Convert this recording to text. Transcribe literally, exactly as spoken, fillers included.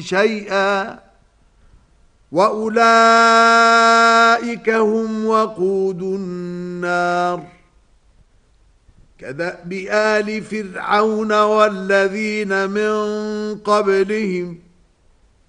شيئا وأولئك هم وقود النار كدأب آل فرعون والذين من قبلهم